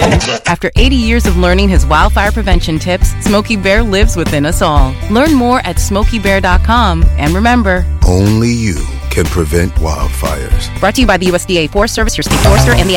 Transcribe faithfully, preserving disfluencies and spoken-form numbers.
After eighty years of learning his wildfire prevention tips, Smokey Bear lives within us all. Learn more at smokey bear dot com. And remember, only you can prevent wildfires. Brought to you by the U S D A Forest Service, your state forester, and the